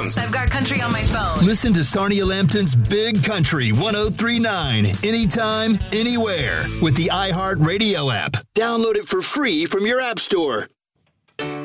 phones. I've got country on my phone. Listen to Sarnia Lambton's Big Country 103.9 anytime, anywhere with the iHeartRadio app. Download it for free from your app store.